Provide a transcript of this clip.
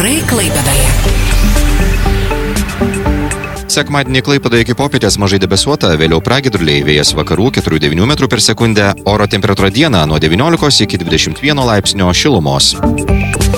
Orai Klaipėdoje. Sekmadienį Klaipėdoje iki popietės mažai debesuota, vėliau pragiedruliai, vėjas vakarų 4–9 metrų per sekundę, oro temperatūra dieną nuo 19 iki 21 laipsnio šilumos.